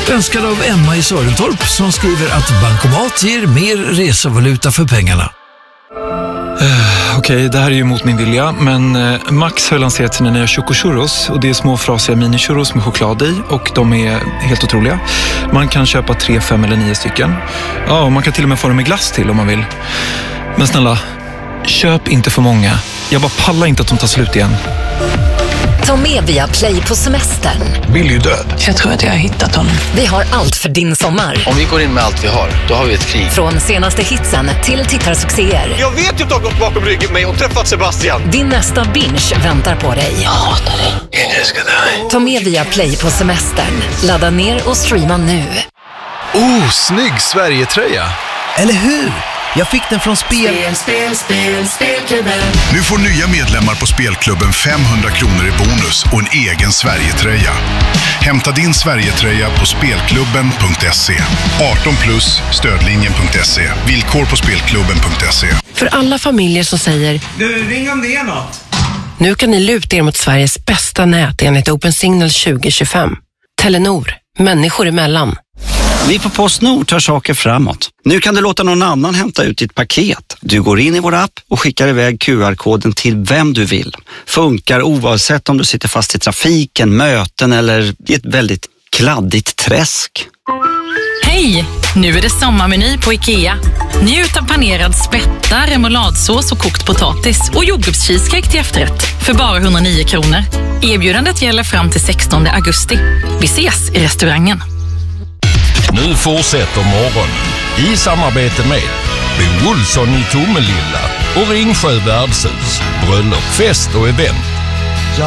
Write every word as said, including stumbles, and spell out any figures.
Önskad av Emma i Sörentorp som skriver att bankomat ger mer resevaluta för pengarna. Uh, Okej, okay, det här är ju mot min vilja, men uh, Max har lanserat sina nya chocochurros och det är små frasiga mini-churros med choklad i och de är helt otroliga. Man kan köpa tre, fem eller nio stycken. Ja, och man kan till och med få dem med glass till om man vill. Men snälla, köp inte för många. Jag bara pallar inte att de tar slut igen. Ta med via Play på semestern. Billy död. Jag tror att jag har hittat honom. Vi har allt för din sommar. Om vi går in med allt vi har, då har vi ett krig. Från senaste hitsen till tittarsuccéer. Jag vet ju att du har gått bakom ryggen mig och träffat Sebastian. Din nästa binge väntar på dig. Jag hatar dig. Jag älskar dig. Ta med via Play på semestern. Ladda ner och streama nu. Oh, snygg Sverige-tröja. Eller hur? Jag fick den från spel... Spel, spel, spel, spelklubben. Nu får nya medlemmar på Spelklubben femhundra kronor i bonus och en egen Sverige-tröja. Hämta din Sverige-tröja på spelklubben punkt se. arton plus, stödlinjen punkt se. Villkor på spelklubben punkt se. För alla familjer som säger... Du, ring om det är något. Nu kan ni luta er mot Sveriges bästa nät enligt Open Signal tjugo tjugofem. Telenor. Människor emellan. Vi på PostNord tar saker framåt. Nu kan du låta någon annan hämta ut ditt paket. Du går in i vår app och skickar iväg Q R-koden till vem du vill. Funkar oavsett om du sitter fast i trafiken, möten eller i ett väldigt kladdigt träsk. Hej! Nu är det sommarmeny på IKEA. Njut av panerad spätta, remouladsås och kokt potatis och jordgubbscheesecake till efterrätt för bara hundranio kronor. Erbjudandet gäller fram till sextonde augusti. Vi ses i restaurangen. Nu fortsätter morgonen i samarbete med Bo Olsson i Tomelilla och Ringsjö värdshus, bröllop, fest och event.